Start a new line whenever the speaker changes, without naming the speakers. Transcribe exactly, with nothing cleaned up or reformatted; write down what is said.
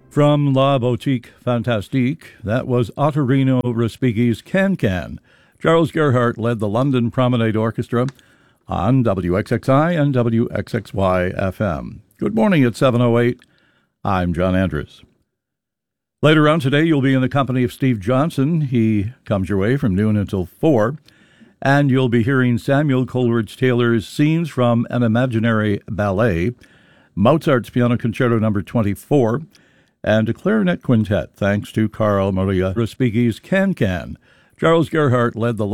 From La Boutique Fantastique, that was Ottorino Respighi's Can Can. Charles Gerhardt led the London Promenade Orchestra on W X X I and W X X Y F M. Good morning at seven oh eight. I'm John Andrews. Later on today, you'll be in the company of Steve Johnson. He comes your way from noon until four. And you'll be hearing Samuel Coleridge Taylor's Scenes from an Imaginary Ballet, Mozart's Piano Concerto number twenty-four, and a clarinet quintet, thanks to Carl Maria Respighi's Can Can. Charles Gerhardt led the